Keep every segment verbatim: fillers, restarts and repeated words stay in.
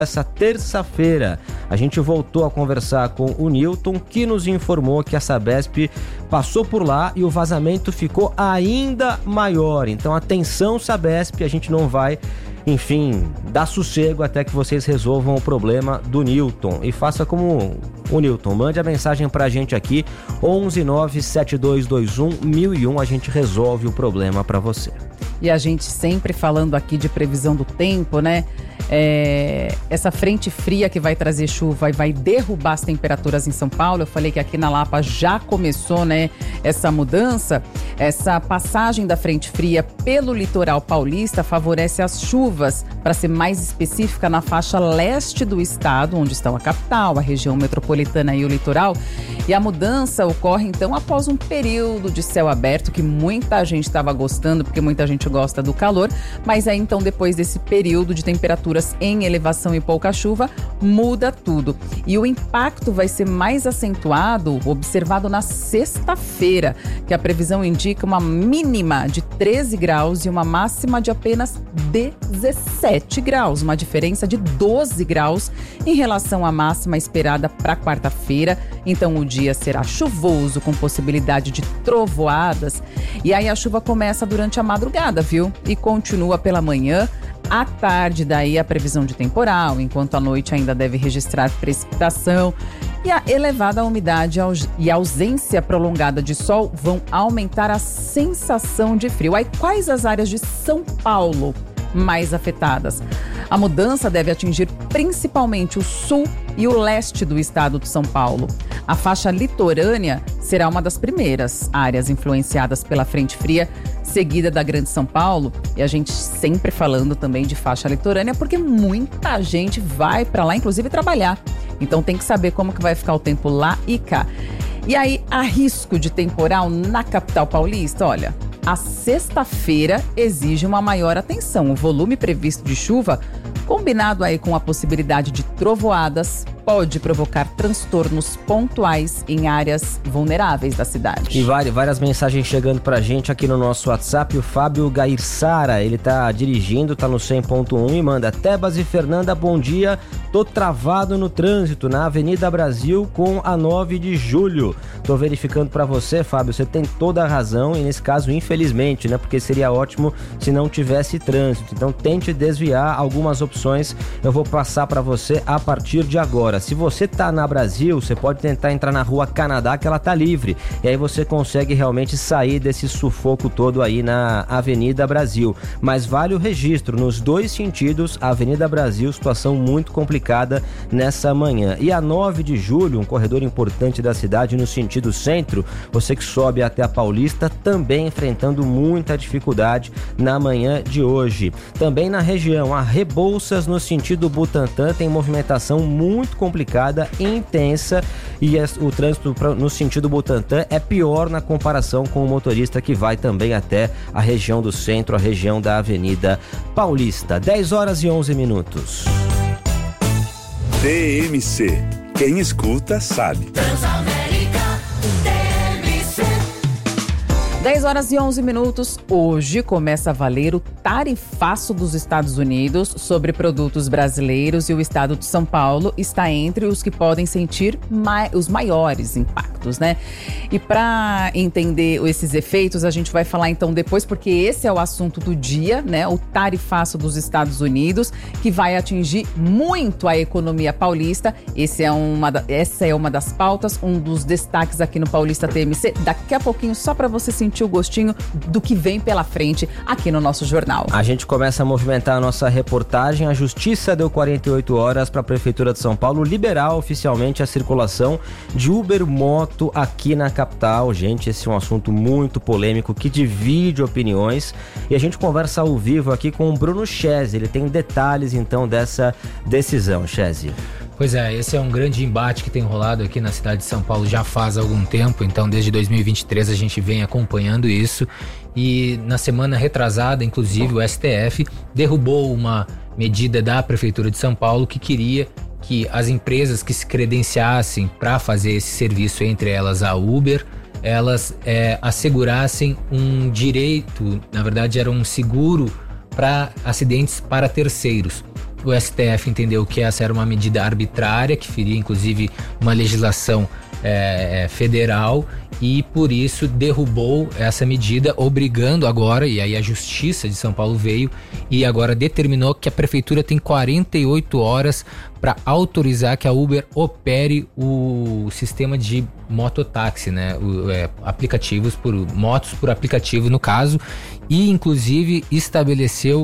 essa terça-feira. A gente voltou a conversar com o Newton, que nos informou que a Sabesp passou por lá e o vazamento ficou ainda maior. Então, atenção, Sabesp, a gente não vai, enfim, dar sossego até que vocês resolvam o problema do Newton. E faça como o Newton, mande a mensagem pra gente aqui, onze nove sete dois dois um mil e um, a gente resolve o problema pra você. E a gente sempre falando aqui de previsão do tempo, né? É, essa frente fria que vai trazer chuva e vai derrubar as temperaturas em São Paulo. Eu falei que aqui na Lapa já começou, né, essa mudança. Essa passagem da frente fria pelo litoral paulista favorece as chuvas, para ser mais específica, na faixa leste do estado, onde estão a capital, a região metropolitana e o litoral. E a mudança ocorre então após um período de céu aberto que muita gente estava gostando, porque muita gente gosta do calor, mas aí então depois desse período de temperaturas em elevação e pouca chuva, muda tudo. E o impacto vai ser mais acentuado, observado na sexta-feira, que a previsão indica uma mínima de treze graus e uma máxima de apenas dezessete graus, uma diferença de doze graus em relação à máxima esperada para quarta-feira. Então o dia será chuvoso, com possibilidade de trovoadas, e aí a chuva começa durante a madrugada, viu? E continua pela manhã. À tarde, daí a previsão de temporal, enquanto a noite ainda deve registrar precipitação. E a elevada umidade e a ausência prolongada de sol vão aumentar a sensação de frio. Aí, quais as áreas de São Paulo mais afetadas? A mudança deve atingir principalmente o sul e o leste do estado de São Paulo. A faixa litorânea será uma das primeiras áreas influenciadas pela frente fria, seguida da Grande São Paulo, e a gente sempre falando também de faixa litorânea, porque muita gente vai para lá, inclusive trabalhar. Então tem que saber como que vai ficar o tempo lá e cá. E aí, há risco de temporal na capital paulista? Olha, a sexta-feira exige uma maior atenção. O volume previsto de chuva, combinado aí com a possibilidade de trovoadas, pode provocar transtornos pontuais em áreas vulneráveis da cidade. E várias, várias mensagens chegando pra gente aqui no nosso WhatsApp. O Fábio Gairçara, ele tá dirigindo, tá no cem ponto um e manda: Tebas e Fernanda, bom dia. Tô travado no trânsito na Avenida Brasil com a nove de julho. Tô verificando pra você, Fábio, você tem toda a razão, e nesse caso, infelizmente, né, porque seria ótimo se não tivesse trânsito. Então tente desviar. Algumas opções eu vou passar pra você a partir de agora. Se você tá na Brasil, você pode tentar entrar na Rua Canadá, que ela tá livre, e aí você consegue realmente sair desse sufoco todo aí na Avenida Brasil. Mas vale o registro, nos dois sentidos, a Avenida Brasil, situação muito complicada nessa manhã. E a nove de julho, um corredor importante da cidade no sentido centro, você que sobe até a Paulista, também enfrentando muita dificuldade na manhã de hoje. Também na região, a Rebouças, no sentido Butantã, tem movimentação muito complicada e intensa, e o trânsito no sentido Butantã é pior na comparação com o motorista que vai também até a região do centro, a região da Avenida Paulista. dez horas e onze minutos. T M C. Quem escuta sabe. dez horas e onze minutos. Hoje começa a valer o tarifaço dos Estados Unidos sobre produtos brasileiros, e o estado de São Paulo está entre os que podem sentir mai- os maiores impactos, né? E para entender esses efeitos, a gente vai falar então depois, porque esse é o assunto do dia, né? O tarifaço dos Estados Unidos, que vai atingir muito a economia paulista. Esse é uma da, essa é uma das pautas, um dos destaques aqui no Paulista T M C. Daqui a pouquinho, só para você sentir o gostinho do que vem pela frente aqui no nosso jornal. A gente começa a movimentar a nossa reportagem. A Justiça deu quarenta e oito horas para a Prefeitura de São Paulo liberar oficialmente a circulação de Uber Moto aqui na capital. Gente, esse é um assunto muito polêmico que divide opiniões, e a gente conversa ao vivo aqui com o Bruno Chesi. Ele tem detalhes então dessa decisão. Chesi. Pois é, esse é um grande embate que tem rolado aqui na cidade de São Paulo já faz algum tempo. Então desde dois mil e vinte e três a gente vem acompanhando isso, e na semana retrasada, inclusive, o S T F derrubou uma medida da Prefeitura de São Paulo que queria que as empresas que se credenciassem para fazer esse serviço, entre elas a Uber, elas é, assegurassem um direito, na verdade era um seguro para acidentes para terceiros. o S T F entendeu que essa era uma medida arbitrária, que feria inclusive uma legislação é, federal, e por isso derrubou essa medida, obrigando agora, e aí a Justiça de São Paulo veio e agora determinou que a Prefeitura tem quarenta e oito horas para autorizar que a Uber opere o sistema de mototáxi, né? O, é, aplicativos por motos por aplicativo no caso, e inclusive estabeleceu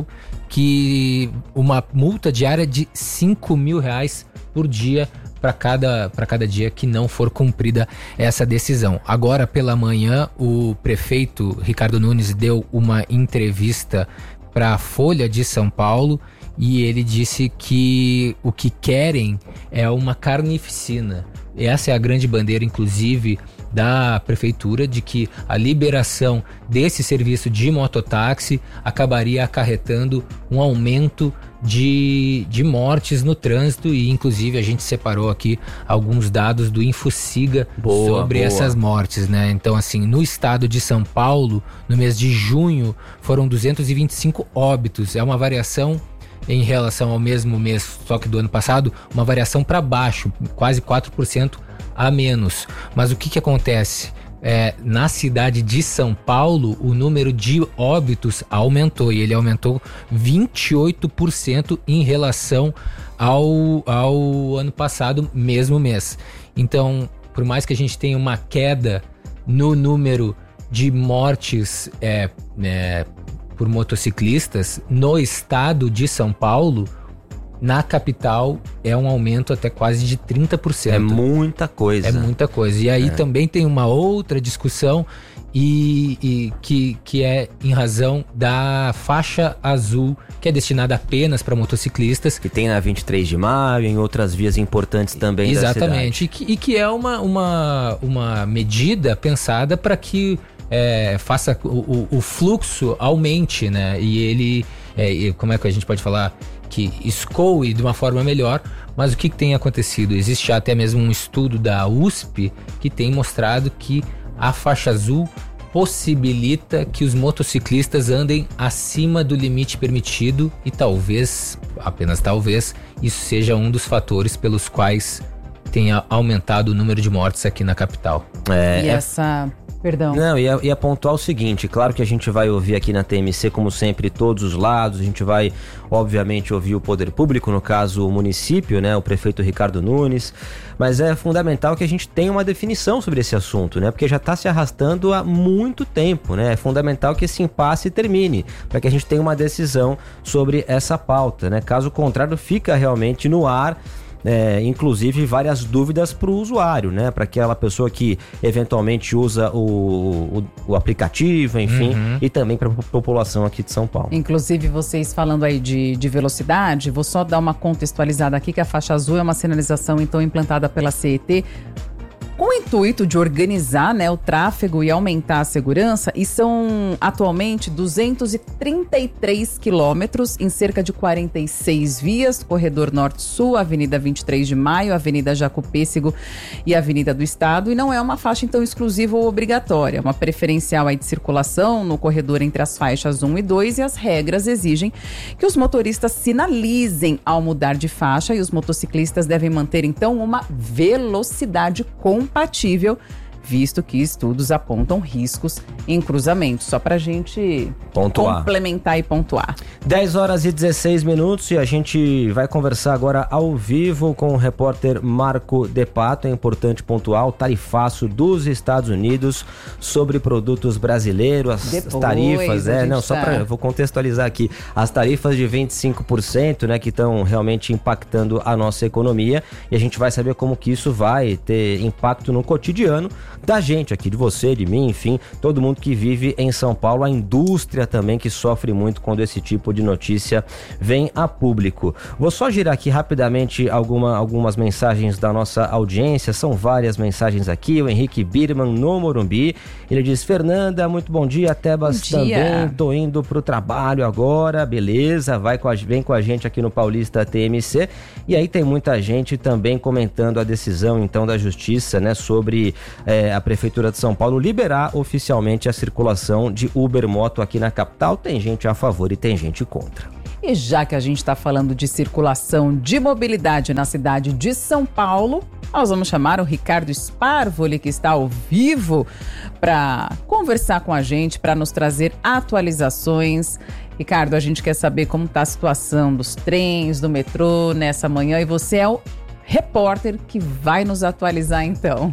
que uma multa diária de cinco mil reais por dia para cada, para cada dia que não for cumprida essa decisão. Agora pela manhã, o prefeito Ricardo Nunes deu uma entrevista para a Folha de São Paulo e ele disse que o que querem é uma carnificina. Essa é a grande bandeira, inclusive, da prefeitura, de que a liberação desse serviço de mototáxi acabaria acarretando um aumento de, de mortes no trânsito, e inclusive a gente separou aqui alguns dados do InfoSiga boa, sobre boa. essas mortes, né? Então, assim, no estado de São Paulo, no mês de junho, foram duzentos e vinte e cinco óbitos. É uma variação em relação ao mesmo mês, só que do ano passado, uma variação para baixo, quase quatro por cento a menos. Mas o que que acontece? É, na cidade de São Paulo, o número de óbitos aumentou, e ele aumentou vinte e oito por cento em relação ao, ao ano passado, mesmo mês. Então, por mais que a gente tenha uma queda no número de mortes é, é, por motociclistas, no estado de São Paulo, na capital, é um aumento até quase de trinta por cento. É muita coisa. É muita coisa. E aí é. também tem uma outra discussão e, e que, que é em razão da faixa azul, que é destinada apenas para motociclistas. Que tem na vinte e três de maio, em outras vias importantes também da cidade. Exatamente. E que, e que é uma, uma, uma medida pensada para que é, faça o, o, o fluxo aumente, né? E ele, é, como é que a gente pode falar? Que escoe de uma forma melhor. Mas o que, que tem acontecido? Existe até mesmo um estudo da U S P que tem mostrado que a faixa azul possibilita que os motociclistas andem acima do limite permitido, e talvez, apenas talvez, isso seja um dos fatores pelos quais tenha aumentado o número de mortes aqui na capital. É, e essa... Perdão. Não, ia, ia pontuar o seguinte, claro que a gente vai ouvir aqui na T M C, como sempre, todos os lados, a gente vai, obviamente, ouvir o poder público, no caso o município, né, o prefeito Ricardo Nunes, mas é fundamental que a gente tenha uma definição sobre esse assunto, né, porque já está se arrastando há muito tempo, né, é fundamental que esse impasse termine, para que a gente tenha uma decisão sobre essa pauta, né, caso contrário fica realmente no ar. É, inclusive várias dúvidas para o usuário, né? Para aquela pessoa que eventualmente usa o, o, o aplicativo, enfim, uhum. e também para a população aqui de São Paulo. Inclusive, vocês falando aí de, de velocidade, vou só dar uma contextualizada aqui, que a faixa azul é uma sinalização então implantada pela C E T com o intuito de organizar, né, o tráfego e aumentar a segurança, e são atualmente duzentos e trinta e três quilômetros em cerca de quarenta e seis vias, corredor norte-sul, Avenida vinte e três de maio, Avenida Jaco Pêssego e Avenida do Estado, e não é uma faixa então exclusiva ou obrigatória, é uma preferencial aí de circulação no corredor entre as faixas um e dois, e as regras exigem que os motoristas sinalizem ao mudar de faixa, e os motociclistas devem manter então uma velocidade compatível, visto que estudos apontam riscos em cruzamentos. Só pra gente pontuar. complementar e pontuar. dez horas e dezesseis minutos, e a gente vai conversar agora ao vivo com o repórter Marco De Pato. É importante pontuar o tarifaço dos Estados Unidos sobre produtos brasileiros, as, Depois, as tarifas, é, não, só tá... para vou contextualizar aqui, as tarifas de vinte e cinco por cento, né, que estão realmente impactando a nossa economia, e a gente vai saber como que isso vai ter impacto no cotidiano da gente aqui, de você, de mim, enfim, todo mundo que vive em São Paulo, a indústria também que sofre muito quando esse tipo de notícia vem a público. Vou só girar aqui rapidamente alguma, algumas mensagens da nossa audiência, são várias mensagens aqui. O Henrique Birman no Morumbi, ele diz: Fernanda, muito bom dia, Tebas bom dia. Também, tô indo pro trabalho agora, beleza, vai com a, vem com a gente aqui no Paulista T M C. E aí tem muita gente também comentando a decisão então da Justiça, né, sobre é, a Prefeitura de São Paulo liberar oficialmente a circulação de Uber Moto aqui na capital. Tem gente a favor e tem gente contra. E já que a gente está falando de circulação de mobilidade na cidade de São Paulo, nós vamos chamar o Ricardo Sparvoli, que está ao vivo, para conversar com a gente, para nos trazer atualizações. Ricardo, a gente quer saber como está a situação dos trens, do metrô nessa manhã, e você é o repórter que vai nos atualizar então.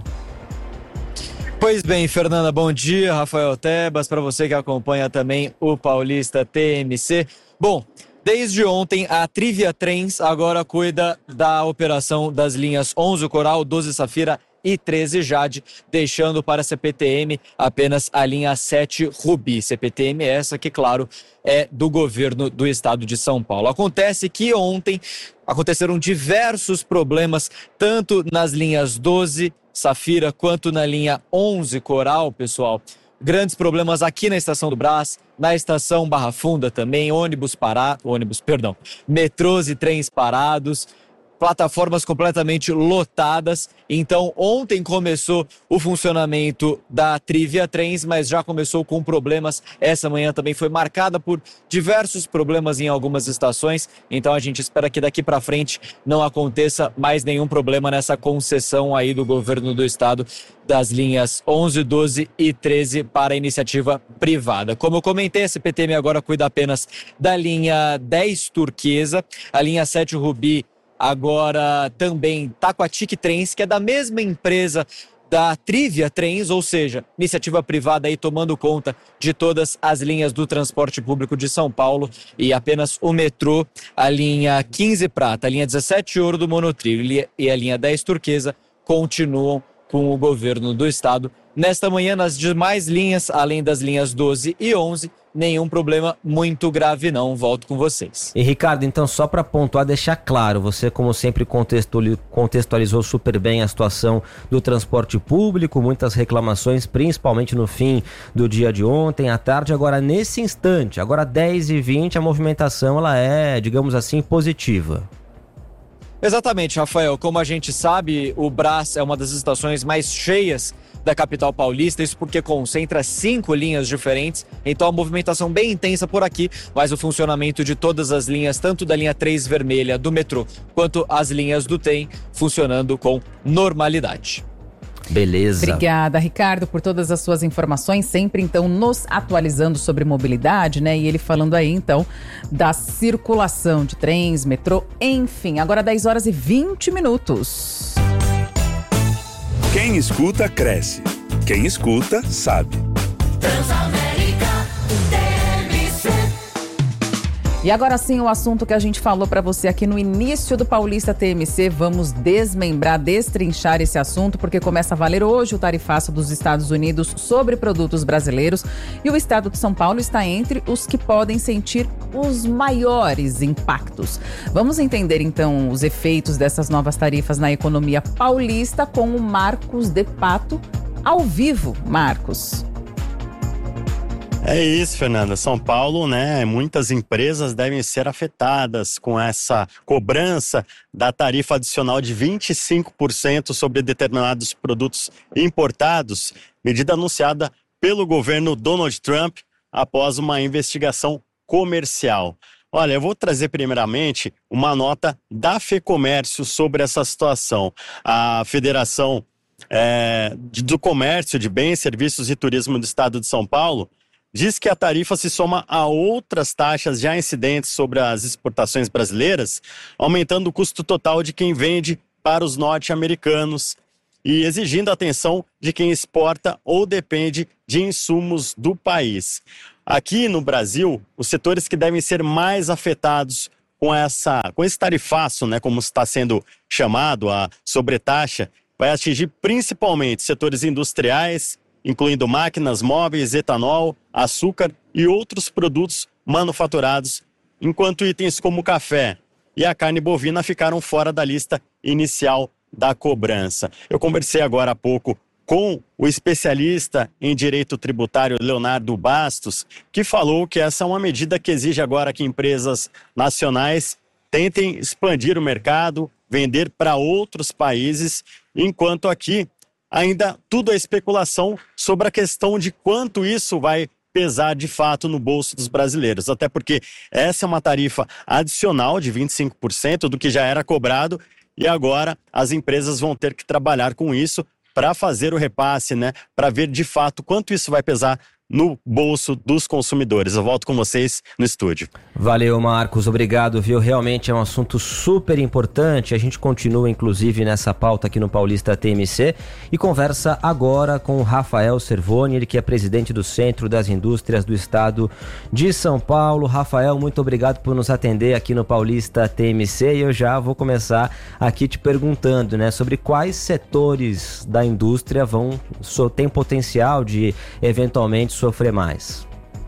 Pois bem, Fernanda, bom dia. Rafael Tebas, para você que acompanha também o Paulista T M C. Bom, desde ontem a Trivia Trens agora cuida da operação das linhas onze Coral, doze Safira e treze Jade, deixando para a C P T M apenas a linha sete Rubi. C P T M essa que, claro, é do governo do estado de São Paulo. Acontece que ontem aconteceram diversos problemas, tanto nas linhas doze Safira quanto na linha onze Coral, pessoal. Grandes problemas aqui na estação do Brás, na estação Barra Funda também, ônibus parados, ônibus, perdão, metrôs e trens parados, plataformas completamente lotadas. Então, ontem começou o funcionamento da Trivia Trens, mas já começou com problemas. Essa manhã também foi marcada por diversos problemas em algumas estações. Então, a gente espera que daqui para frente não aconteça mais nenhum problema nessa concessão aí do governo do estado das linhas onze, doze e treze para a iniciativa privada. Como eu comentei, a C P T M agora cuida apenas da linha dez Turquesa, a linha sete Rubi agora também Taquatique Trens, que é da mesma empresa da Trivia Trens, ou seja, iniciativa privada aí tomando conta de todas as linhas do transporte público de São Paulo, e apenas o metrô, a linha quinze Prata, a linha dezessete Ouro do Monotrilho e a linha dez Turquesa continuam com o governo do estado. Nesta manhã, nas demais linhas, além das linhas doze e onze, nenhum problema muito grave não. Volto com vocês. E Ricardo, então só para pontuar, deixar claro, você como sempre contextualizou super bem a situação do transporte público, muitas reclamações, principalmente no fim do dia de ontem, à tarde. Agora nesse instante, agora dez e vinte, a movimentação ela é, digamos assim, positiva. Exatamente, Rafael. Como a gente sabe, o Brás é uma das estações mais cheias da capital paulista, isso porque concentra cinco linhas diferentes, então a movimentação bem intensa por aqui, mas o funcionamento de todas as linhas, tanto da linha três vermelha do metrô, quanto as linhas do trem, funcionando com normalidade. Beleza. Obrigada, Ricardo, por todas as suas informações, sempre então nos atualizando sobre mobilidade, né? E ele falando aí então da circulação de trens, metrô, enfim. Agora dez horas e vinte minutos. Quem escuta, cresce. Quem escuta, sabe. Transamérica T M C. E agora sim, o assunto que a gente falou para você aqui no início do Paulista T M C, vamos desmembrar, destrinchar esse assunto, porque começa a valer hoje o tarifaço dos Estados Unidos sobre produtos brasileiros, e o estado de São Paulo está entre os que podem sentir os maiores impactos. Vamos entender então os efeitos dessas novas tarifas na economia paulista com o Marcos de Pato ao vivo. Marcos. É isso, Fernanda. São Paulo, né? Muitas empresas devem ser afetadas com essa cobrança da tarifa adicional de vinte e cinco por cento sobre determinados produtos importados, medida anunciada pelo governo Donald Trump após uma investigação comercial. Olha, eu vou trazer primeiramente uma nota da FEComércio sobre essa situação. A Federação é, do Comércio de Bens, Serviços e Turismo do Estado de São Paulo diz que a tarifa se soma a outras taxas já incidentes sobre as exportações brasileiras, aumentando o custo total de quem vende para os norte-americanos e exigindo a atenção de quem exporta ou depende de insumos do país. Aqui no Brasil, os setores que devem ser mais afetados com, essa, com esse tarifaço, né, como está sendo chamado, a sobretaxa, vai atingir principalmente setores industriais, incluindo máquinas móveis, etanol, açúcar e outros produtos manufaturados, enquanto itens como café e a carne bovina ficaram fora da lista inicial da cobrança. Eu conversei agora há pouco com o especialista em direito tributário Leonardo Bastos, que falou que essa é uma medida que exige agora que empresas nacionais tentem expandir o mercado, vender para outros países, enquanto aqui ainda tudo é especulação sobre a questão de quanto isso vai pesar de fato no bolso dos brasileiros. Até porque essa é uma tarifa adicional de vinte e cinco por cento do que já era cobrado e agora as empresas vão ter que trabalhar com isso para fazer o repasse, né? Para ver de fato quanto isso vai pesar no bolso dos consumidores. Eu volto com vocês no estúdio. Valeu, Marcos, obrigado, viu? Realmente é um assunto super importante. A gente continua, inclusive, nessa pauta aqui no Paulista T M C e conversa agora com o Rafael Servoni, ele que é presidente do Centro das Indústrias do Estado de São Paulo. Rafael, muito obrigado por nos atender aqui no Paulista T M C e eu já vou começar aqui te perguntando, né, sobre quais setores da indústria vão, tem potencial de eventualmente sofrer mais.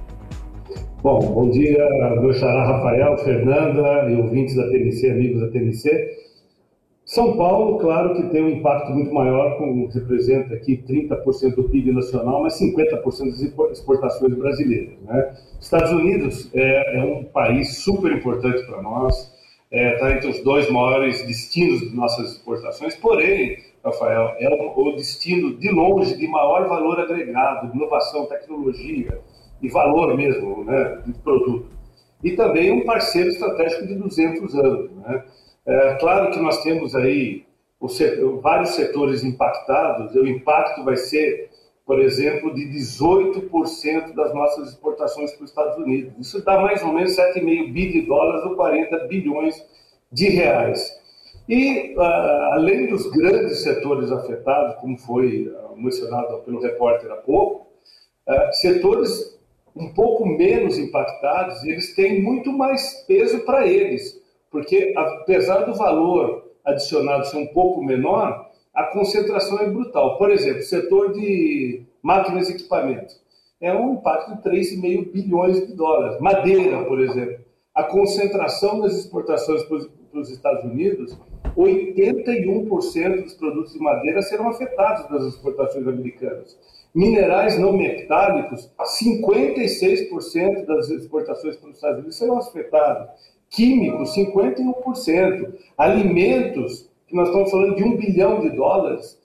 Bom, bom dia, meu xará Rafael, Fernanda e ouvintes da T M C, amigos da T M C. São Paulo, claro que tem um impacto muito maior, como representa aqui trinta por cento do P I B nacional, mas cinquenta por cento das exportações brasileiras, né? Estados Unidos é, é um país super importante para nós, está é, entre os dois maiores destinos de nossas exportações, porém, Rafael, é o, o destino de longe de maior valor agregado, de inovação, tecnologia e valor mesmo, né, de produto. E também um parceiro estratégico de duzentos anos, né? É claro que nós temos aí o setor, vários setores impactados, e o impacto vai ser, por exemplo, de dezoito por cento das nossas exportações para os Estados Unidos. Isso dá mais ou menos sete vírgula cinco bi de dólares ou quarenta bilhões de reais. E, uh, além dos grandes setores afetados, como foi uh, mencionado pelo repórter há pouco, uh, setores um pouco menos impactados, eles têm muito mais peso para eles, porque apesar do valor adicionado ser um pouco menor, a concentração é brutal. Por exemplo, o setor de máquinas e equipamentos é um impacto de três vírgula cinco bilhões de dólares. Madeira, por exemplo, a concentração das exportações para os Estados Unidos, oitenta e um por cento dos produtos de madeira serão afetados das exportações americanas. Minerais não metálicos, cinquenta e seis por cento das exportações para os Estados Unidos serão afetados. Químicos, cinquenta e um por cento. Alimentos, que nós estamos falando de um bilhão de dólares,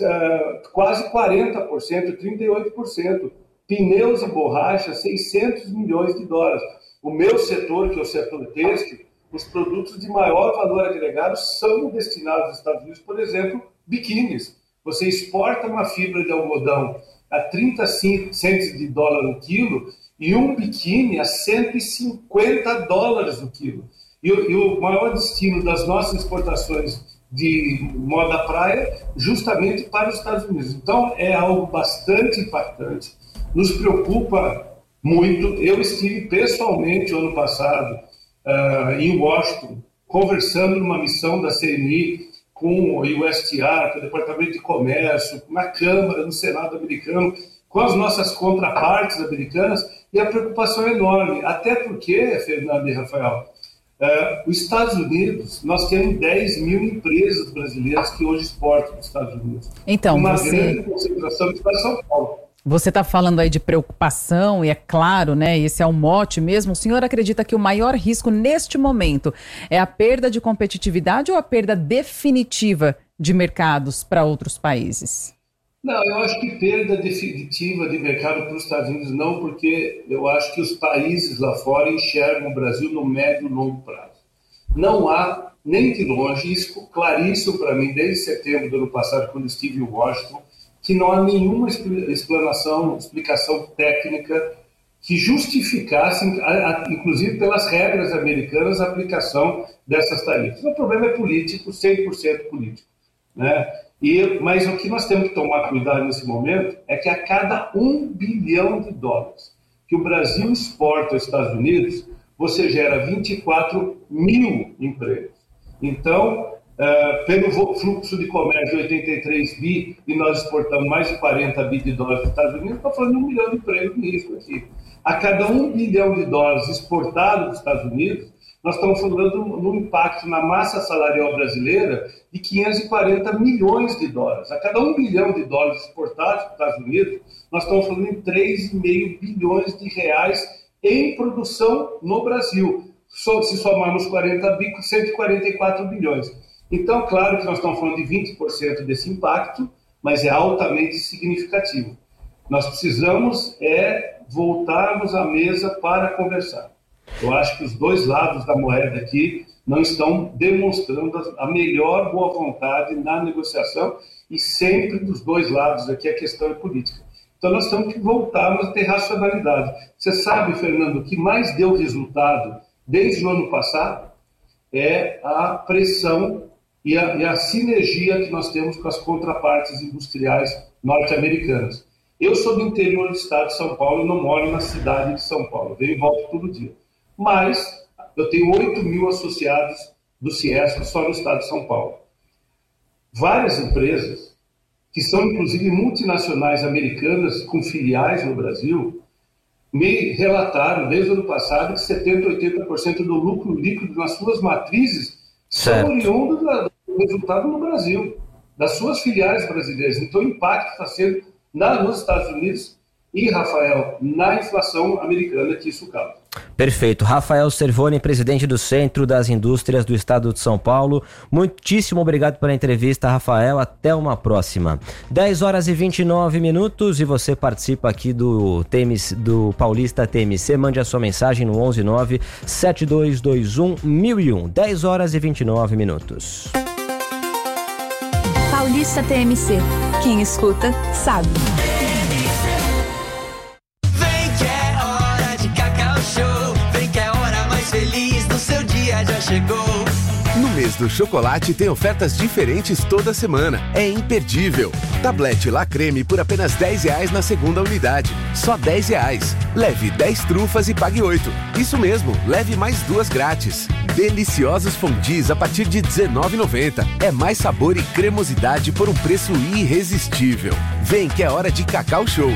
quase quarenta por cento, trinta e oito por cento. Pneus e borracha, seiscentos milhões de dólares. O meu setor, que é o setor têxtil, os produtos de maior valor agregado são destinados aos Estados Unidos, por exemplo, biquínis. Você exporta uma fibra de algodão a trinta centos de dólar no quilo e um biquíni a cento e cinquenta dólares no quilo. E, e o maior destino das nossas exportações de moda praia, justamente para os Estados Unidos. Então, é algo bastante impactante, nos preocupa muito. Eu estive pessoalmente, ano passado, uh, em Washington, conversando numa missão da C N I com o U S T R, com o Departamento de Comércio, na Câmara, no Senado americano, com as nossas contrapartes americanas, e a preocupação é enorme. Até porque, Fernando e Rafael, uh, os Estados Unidos, nós temos dez mil empresas brasileiras que hoje exportam para os Estados Unidos. Então, uma você... grande concentração está em São Paulo. Você está falando aí de preocupação, e é claro, né, esse é o mote mesmo. O senhor acredita que o maior risco neste momento é a perda de competitividade ou a perda definitiva de mercados para outros países? Não, eu acho que perda definitiva de mercado para os Estados Unidos não, porque eu acho que os países lá fora enxergam o Brasil no médio e longo prazo. Não há, nem de longe, isso ficou claríssimo para mim desde setembro do ano passado, quando estive em Washington, que não há nenhuma explanação, explicação técnica que justificasse, inclusive pelas regras americanas, a aplicação dessas tarifas. O problema é político, cem por cento político, né? E, mas o que nós temos que tomar cuidado nesse momento é que a cada um bilhão de dólares que o Brasil exporta aos Estados Unidos, você gera vinte e quatro mil empregos. Então, Uh, pelo fluxo de comércio de oitenta e três bi e nós exportamos mais de quarenta bi de dólares para os Estados Unidos, está falando de um milhão de empregos de risco aqui. A cada um bilhão de dólares exportado dos Estados Unidos, nós estamos falando no impacto na massa salarial brasileira de quinhentos e quarenta milhões de dólares. A cada um bilhão de dólares exportados para os Estados Unidos, nós estamos falando em três vírgula cinco bilhões de reais em produção no Brasil. Se somarmos quarenta bi, cento e quarenta e quatro bilhões. Então, claro que nós estamos falando de vinte por cento desse impacto, mas é altamente significativo. Nós precisamos é voltarmos à mesa para conversar. Eu acho que os dois lados da moeda aqui não estão demonstrando a melhor boa vontade na negociação, e sempre dos dois lados aqui a questão é política. Então nós temos que voltarmos a ter racionalidade. Você sabe, Fernando, o que mais deu resultado desde o ano passado é a pressão e a, e a sinergia que nós temos com as contrapartes industriais norte-americanas. Eu sou do interior do estado de São Paulo e não moro na cidade de São Paulo, venho e volto todo dia. Mas eu tenho oito mil associados do Ciesp só no estado de São Paulo. Várias empresas, que são inclusive multinacionais americanas com filiais no Brasil, me relataram desde o ano passado que setenta por cento, oitenta por cento do lucro líquido nas suas matrizes certo. São oriundos do resultado no Brasil, das suas filiais brasileiras. Então o impacto está sendo na, nos Estados Unidos e, Rafael, na inflação americana que isso causa. Perfeito. Rafael Cervoni, presidente do Centro das Indústrias do Estado de São Paulo. Muitíssimo obrigado pela entrevista, Rafael. Até uma próxima. dez horas e vinte e nove minutos e você participa aqui do, T M C, do Paulista T M C. Mande a sua mensagem no onze nove sete dois dois um mil e um. dez horas e vinte e nove minutos. Paulista T M C. Quem escuta, sabe. Feliz do seu dia já chegou. No mês do chocolate tem ofertas diferentes toda semana. É imperdível. Tablete La Creme por apenas dez reais na segunda unidade. Só dez reais. Leve dez trufas e pague oito. Isso mesmo, leve mais duas grátis. Deliciosos fondis a partir de dezenove reais e noventa centavos. É mais sabor e cremosidade por um preço irresistível. Vem que é hora de Cacau Show.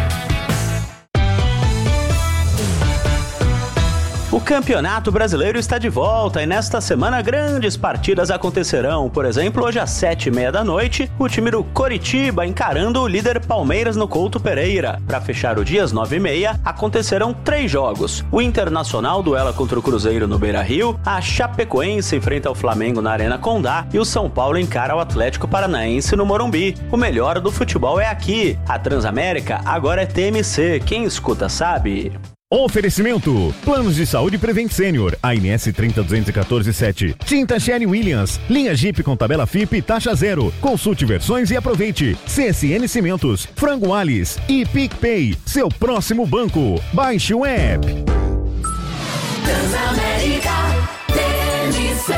O Campeonato Brasileiro está de volta e nesta semana grandes partidas acontecerão. Por exemplo, hoje às sete e meia da noite, o time do Coritiba encarando o líder Palmeiras no Couto Pereira. Para fechar o dia às nove e meia, acontecerão três jogos. O Internacional duela contra o Cruzeiro no Beira-Rio, a Chapecoense enfrenta o Flamengo na Arena Condá e o São Paulo encara o Atlético Paranaense no Morumbi. O melhor do futebol é aqui. A Transamérica agora é T M C. Quem escuta sabe. Oferecimento: Planos de Saúde Prevent Senior, A N S trinta duzentos e quatorze sete. Tinta Sherry Williams, linha Jeep com tabela F I P e taxa zero. Consulte versões e aproveite. C S N Cimentos, Frango Alice e PicPay, seu próximo banco. Baixe o app. Transamérica T M C.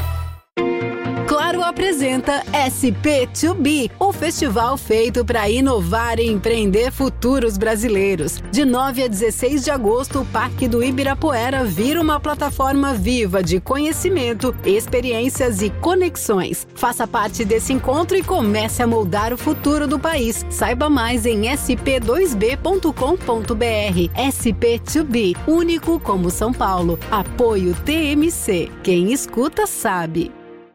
Claro apresenta S P dois B, o festival feito para inovar e empreender futuros brasileiros. De nove a dezesseis de agosto, o Parque do Ibirapuera vira uma plataforma viva de conhecimento, experiências e conexões. Faça parte desse encontro e comece a moldar o futuro do país. Saiba mais em s p dois b ponto com ponto b r. S P dois B, único como São Paulo. Apoio T M C. Quem escuta sabe.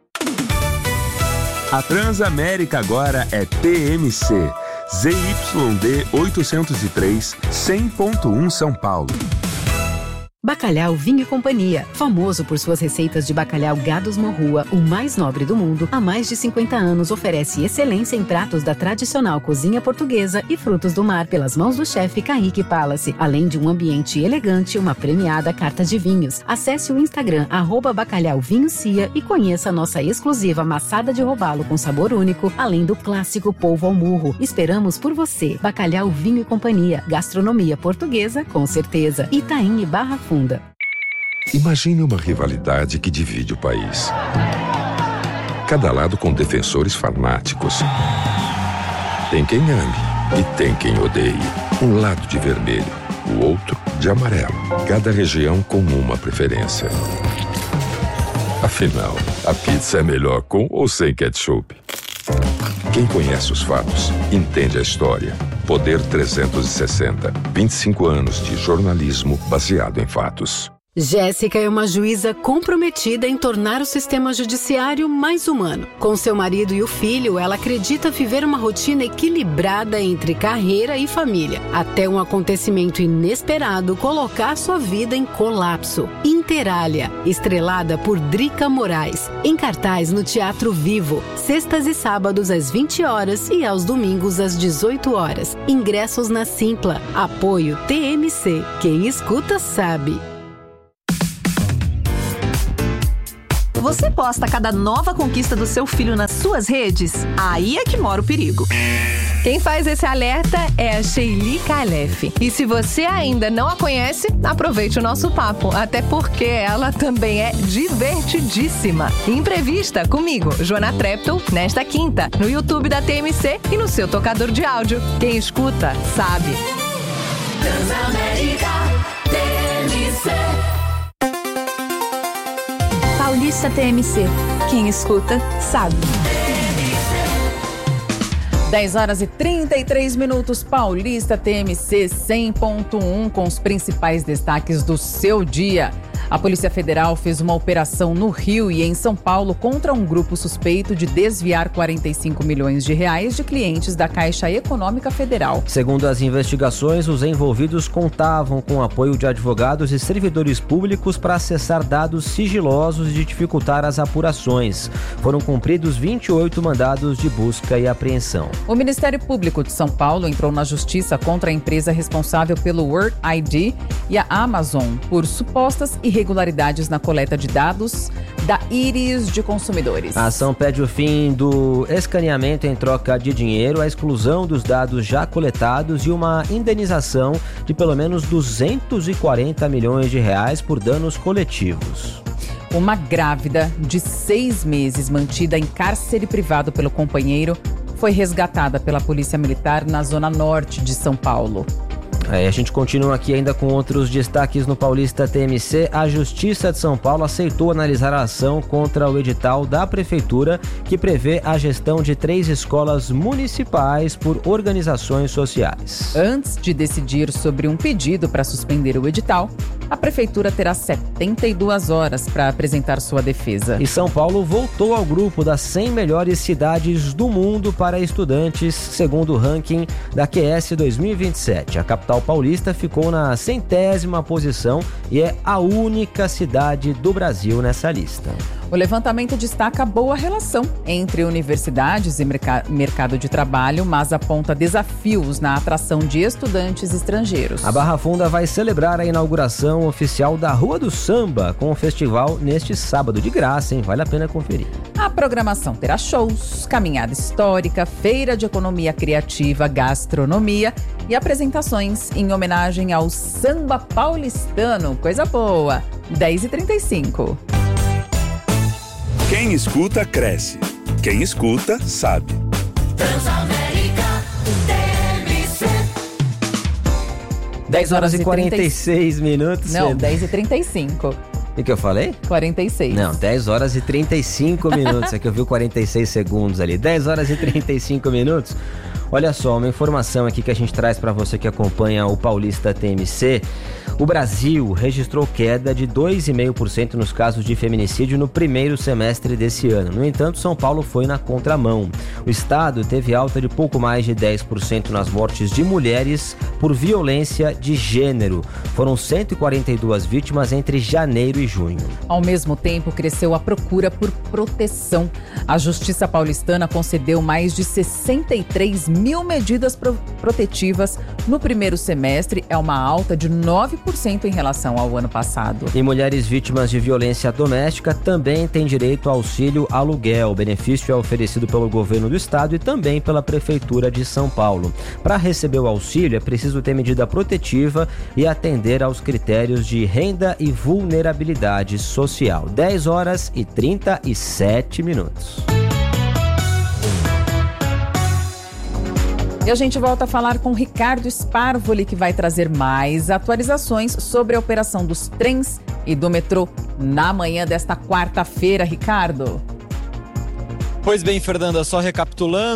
A Transamérica agora é T M C, Z Y D oitocentos e três, cem ponto um São Paulo. Bacalhau Vinho e Companhia, famoso por suas receitas de bacalhau Gados Morrua, o mais nobre do mundo, há mais de cinquenta anos oferece excelência em pratos da tradicional cozinha portuguesa e frutos do mar pelas mãos do chefe Kaique Palace, além de um ambiente elegante e uma premiada carta de vinhos. Acesse o Instagram arroba Bacalhau Vinho Cia e conheça a nossa exclusiva maçada de robalo com sabor único, além do clássico polvo ao murro. Esperamos por você. Bacalhau Vinho e Companhia, gastronomia portuguesa com certeza. Itaim e Barra Funda. Imagine uma rivalidade que divide o país. Cada lado com defensores fanáticos. Tem quem ame e tem quem odeie. Um lado de vermelho, o outro de amarelo. Cada região com uma preferência. Afinal, a pizza é melhor com ou sem ketchup? Quem conhece os fatos, entende a história. Poder trezentos e sessenta. vinte e cinco anos de jornalismo baseado em fatos. Jéssica é uma juíza comprometida em tornar o sistema judiciário mais humano. Com seu marido e o filho, ela acredita viver uma rotina equilibrada entre carreira e família, até um acontecimento inesperado colocar sua vida em colapso. Interália, estrelada por Drica Moraes, em cartaz no Teatro Vivo, sextas e sábados às vinte horas e aos domingos às dezoito horas. Ingressos na Simpla. Apoio T M C. Quem escuta sabe. Você posta cada nova conquista do seu filho nas suas redes? Aí é que mora o perigo. Quem faz esse alerta é a Sheili Calef. E se você ainda não a conhece, aproveite o nosso papo, até porque ela também é divertidíssima. Imprevista comigo, Joana Treptow, nesta quinta, no YouTube da T M C e no seu tocador de áudio. Quem escuta, sabe. Transamérica T M C. Paulista T M C. Quem escuta, sabe. dez horas e trinta e três minutos, Paulista T M C cem ponto um, com os principais destaques do seu dia. A Polícia Federal fez uma operação no Rio e em São Paulo contra um grupo suspeito de desviar quarenta e cinco milhões de reais de clientes da Caixa Econômica Federal. Segundo as investigações, os envolvidos contavam com o apoio de advogados e servidores públicos para acessar dados sigilosos e dificultar as apurações. Foram cumpridos vinte e oito mandados de busca e apreensão. O Ministério Público de São Paulo entrou na justiça contra a empresa responsável pelo World I D e a Amazon por supostas irregularidades na coleta de dados da íris de consumidores. A ação pede o fim do escaneamento em troca de dinheiro, a exclusão dos dados já coletados e uma indenização de pelo menos duzentos e quarenta milhões de reais por danos coletivos. Uma grávida de seis meses mantida em cárcere privado pelo companheiro foi resgatada pela Polícia Militar na zona norte de São Paulo. É, a gente continua aqui ainda com outros destaques no Paulista T M C. A Justiça de São Paulo aceitou analisar a ação contra o edital da Prefeitura que prevê a gestão de três escolas municipais por organizações sociais. Antes de decidir sobre um pedido para suspender o edital, a Prefeitura terá setenta e duas horas para apresentar sua defesa. E São Paulo voltou ao grupo das cem melhores cidades do mundo para estudantes, segundo o ranking da Q S dois mil e vinte e sete. A capital paulista ficou na centésima posição e é a única cidade do Brasil nessa lista. O levantamento destaca a boa relação entre universidades e merc- mercado de trabalho, mas aponta desafios na atração de estudantes estrangeiros. A Barra Funda vai celebrar a inauguração oficial da Rua do Samba com o festival neste sábado, de graça, hein? Vale a pena conferir. A programação terá shows, caminhada histórica, feira de economia criativa, gastronomia e apresentações em homenagem ao samba paulistano. Coisa boa. dez e trinta e cinco. Quem escuta, cresce. Quem escuta, sabe. Transamérica T M C. dez horas e quarenta e seis minutos. Não, dez e trinta e cinco. O que eu falei? quarenta e seis. Não, dez horas e trinta e cinco minutos. É que eu vi quarenta e seis segundos ali. dez horas e trinta e cinco minutos. Olha só, uma informação aqui que a gente traz para você que acompanha o Paulista T M C. O Brasil registrou queda de dois vírgula cinco por cento nos casos de feminicídio no primeiro semestre desse ano. No entanto, São Paulo foi na contramão. O estado teve alta de pouco mais de dez por cento nas mortes de mulheres por violência de gênero. Foram cento e quarenta e duas vítimas entre janeiro e junho. Ao mesmo tempo, cresceu a procura por proteção. A Justiça paulistana concedeu mais de sessenta e três mil medidas pro- protetivas no primeiro semestre. É uma alta de nove por cento em relação ao ano passado. E mulheres vítimas de violência doméstica também têm direito ao auxílio aluguel. O benefício é oferecido pelo governo do estado e também pela Prefeitura de São Paulo. Para receber o auxílio, é preciso ter medida protetiva e atender aos critérios de renda e vulnerabilidade social. dez horas e trinta e sete minutos. E a gente volta a falar com Ricardo Sparvoli, que vai trazer mais atualizações sobre a operação dos trens e do metrô na manhã desta quarta-feira. Ricardo. Pois bem, Fernanda, só recapitulando,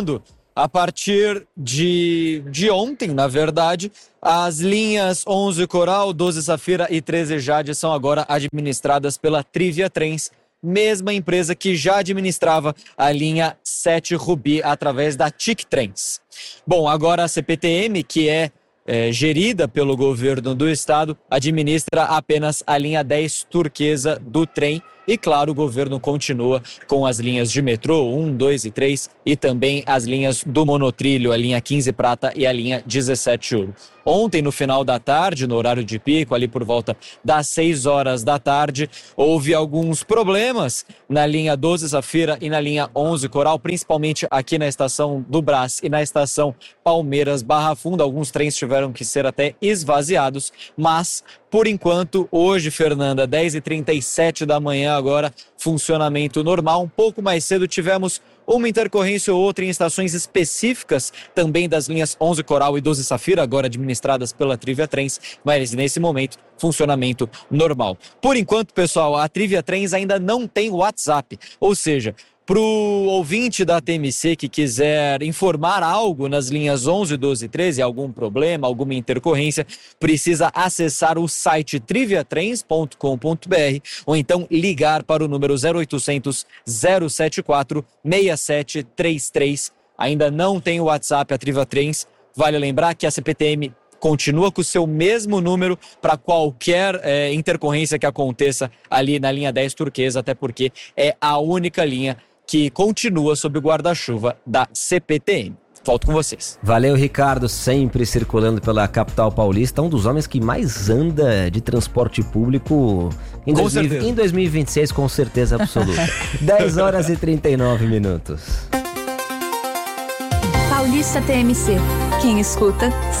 a partir de, de ontem, na verdade, as linhas onze Coral, doze Safira e treze Jade são agora administradas pela Trivia Trens, mesma empresa que já administrava a linha sete Rubi através da T I C Trens. Bom, agora a C P T M, que é, é gerida pelo governo do estado, administra apenas a linha dez Turquesa do trem. E claro, o governo continua com as linhas de metrô um, dois e três e também as linhas do monotrilho, a linha quinze Prata e a linha dezessete Ouro. Ontem, no final da tarde, no horário de pico, ali por volta das seis horas da tarde, houve alguns problemas na linha doze Safira e na linha onze Coral, principalmente aqui na estação do Brás e na estação Palmeiras Barra Funda. Alguns trens tiveram que ser até esvaziados, mas por enquanto, hoje, Fernanda, dez e trinta e sete da manhã agora, funcionamento normal. Um pouco mais cedo tivemos uma intercorrência ou outra em estações específicas também das linhas onze Coral e doze Safira, agora administradas pela Trivia Trens, mas nesse momento, funcionamento normal. Por enquanto, pessoal, a Trivia Trens ainda não tem WhatsApp, ou seja, para o ouvinte da T M C que quiser informar algo nas linhas onze, doze e treze, algum problema, alguma intercorrência, precisa acessar o site trivia trens ponto com ponto b r ou então ligar para o número zero oitocentos, zero setenta e quatro, sessenta e sete trinta e três. Ainda não tem o WhatsApp a Trivia Trens. Vale lembrar que a C P T M continua com o seu mesmo número para qualquer é, intercorrência que aconteça ali na linha dez Turquesa, até porque é a única linha que continua sob o guarda-chuva da C P T M. Volto com vocês. Valeu, Ricardo, sempre circulando pela capital paulista, um dos homens que mais anda de transporte público em, dois mil, em dois mil e vinte e seis, com certeza absoluta. dez horas e trinta e nove minutos. Paulista T M C. Quem escuta,